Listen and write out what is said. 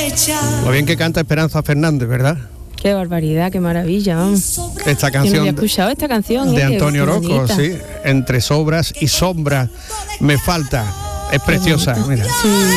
Lo bien que canta Esperanza Fernández, ¿verdad? Qué barbaridad, qué maravilla. Esta Yo no canción había escuchado esta canción. de Antonio Qué Orozco, bonita. sí. Entre sobras y sombras me falta. Es preciosa, mira. Sí.